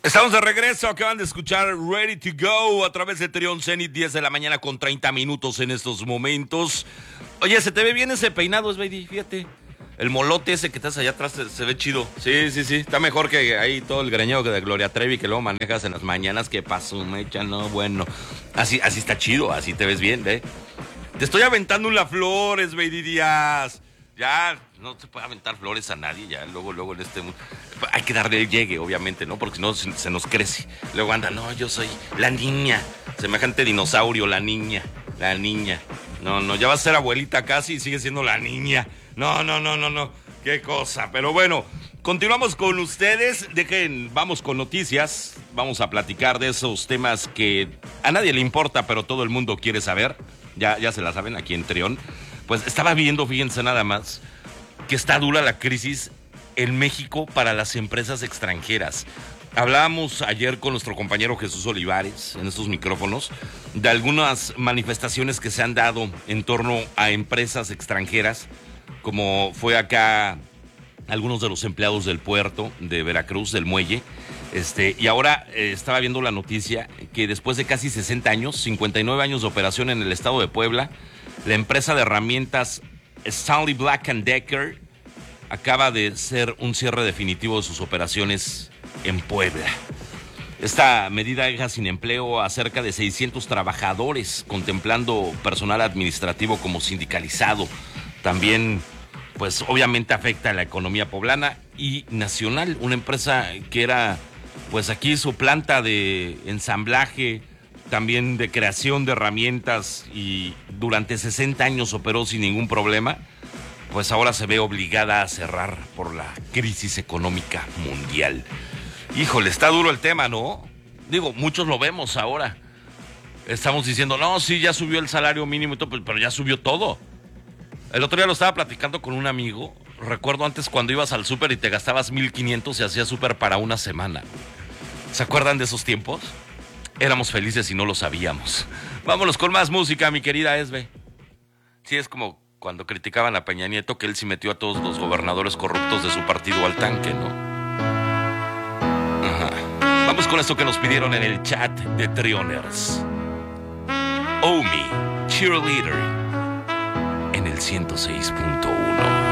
Estamos de regreso, acaban de escuchar Ready to Go a través de Trión Zenit, 10 de la mañana con 30 minutos en estos momentos. Oye, se te ve bien ese peinado, Sveidi, fíjate. El molote ese que estás allá atrás se ve chido. Sí, está mejor que ahí todo el greñero de Gloria Trevi que luego manejas en las mañanas. Que pasó, mecha, no, bueno. Así está chido, así te ves bien, ¿eh? Te estoy aventando una flor, Sveidi Díaz. Ya, no se puede aventar flores a nadie, ya, luego en este mundo. Hay que darle el llegue, obviamente, ¿no? Porque si no, se nos crece. Luego anda, no, yo soy la niña. Semejante dinosaurio, la niña. No, ya va a ser abuelita casi y sigue siendo la niña. No. Qué cosa. Pero bueno, continuamos con ustedes. Vamos con noticias. Vamos a platicar de esos temas que a nadie le importa, pero todo el mundo quiere saber. Ya se la saben aquí en Trión. Pues estaba viendo, fíjense nada más, que está dura la crisis en México para las empresas extranjeras. Hablábamos ayer con nuestro compañero Jesús Olivares en estos micrófonos de algunas manifestaciones que se han dado en torno a empresas extranjeras, como fue acá algunos de los empleados del puerto de Veracruz, del muelle. Y ahora estaba viendo la noticia que después de casi 60 años, 59 años de operación en el estado de Puebla, la empresa de herramientas Stanley Black & Decker acaba de hacer un cierre definitivo de sus operaciones en Puebla. Esta medida deja sin empleo a cerca de 600 trabajadores, contemplando personal administrativo como sindicalizado. También, pues obviamente afecta a la economía poblana y nacional. Una empresa que era, pues aquí su planta de ensamblaje, también de creación de herramientas, y durante 60 años operó sin ningún problema, pues ahora se ve obligada a cerrar por la crisis económica mundial. Híjole, está duro el tema, ¿no? Digo, muchos lo vemos ahora. Estamos diciendo, no, sí, ya subió el salario mínimo y todo, pero ya subió todo. El otro día lo estaba platicando con un amigo. Recuerdo antes cuando ibas al súper y te gastabas 1,500 y hacías súper para una semana. ¿Se acuerdan de esos tiempos? Éramos felices y no lo sabíamos. Vámonos con más música, mi querida Esbe. Sí, es como cuando criticaban a Peña Nieto, que él sí metió a todos los gobernadores corruptos de su partido al tanque, ¿no? Ajá. Vamos con esto que nos pidieron en el chat de Trioners. Omi, Cheerleader, en el 106.1.